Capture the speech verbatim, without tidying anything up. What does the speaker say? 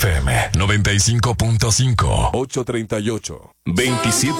F M noventa y cinco punto cinco. ocho treinta y ocho. veintisiete